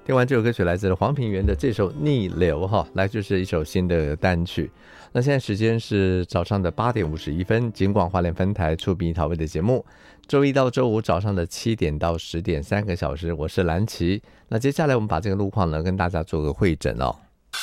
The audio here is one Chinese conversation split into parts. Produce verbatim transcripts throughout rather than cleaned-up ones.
听完这首歌曲来自黄品源的这首《逆流》哈，来就是一首新的单曲。那现在时间是早上的八点五十一分，警广花莲分台出品讨论的节目，周一到周五早上的七点到十点三个小时，我是蓝琪。那接下来我们把这个路况呢跟大家做个汇诊哦。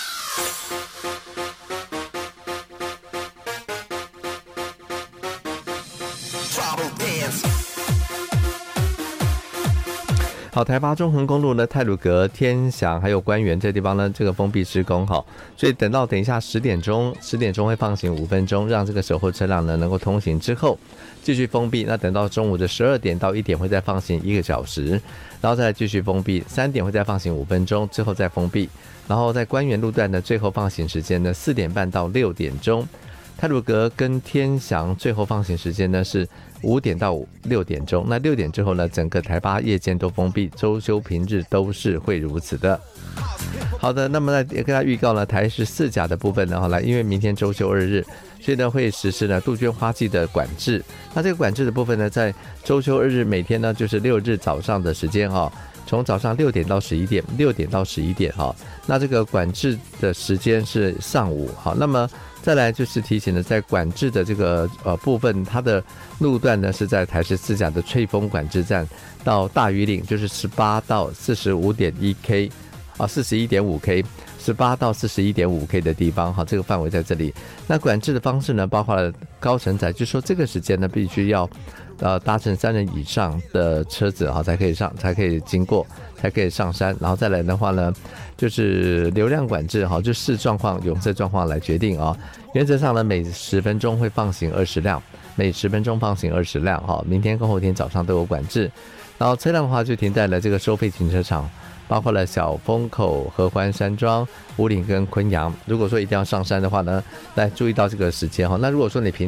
好，台八中横公路呢，太鲁阁、天祥还有官园这地方呢，这个封闭施工哈，所以等到等一下十点钟，十点钟会放行五分钟，让这个守候车辆呢能够通行之后，继续封闭。那等到中午的十二点到一点会再放行一个小时，然后再继续封闭，三点会再放行五分钟，之后再封闭。然后在官园路段呢，最后放行时间呢四点半到六点钟。太鲁阁跟天祥最后放行时间呢是五点到六点钟，那六点之后呢，整个台八夜间都封闭，周休平日都是会如此的。好的，那么呢，跟大家预告呢，台十四甲的部分呢，好来，因为明天周休二日，所以呢会实施呢杜鹃花季的管制。那这个管制的部分呢，在周休二日每天呢就是六日早上的时间哈，从早上六点到十一点，六点到十一点哈。那这个管制的时间是上午好，那么再来就是提醒的，在管制的这个呃部分，它的路段呢是在台十四甲的翠峰管制站到大屿岭，就是十八到四十五点一 K 啊，四十一点五 K， 十八到四十一点五 K 的地方哈，这个范围在这里。那管制的方式呢，包括了高承载，就是说这个时间呢必须要呃搭乘三人以上的车子哈才可以上，才可以经过，才可以上山。然后再来的话呢，就是流量管制哈，就视状况、拥塞状况来决定啊。原则上呢，每十分钟会放行二十辆，每十分钟放行二十辆哈。明天跟后天早上都有管制。然后车辆的话就停在了这个收费停车场，包括了小丰口、合欢山庄、武岭跟昆阳。如果说一定要上山的话呢，来注意到这个时间哈。那如果说你平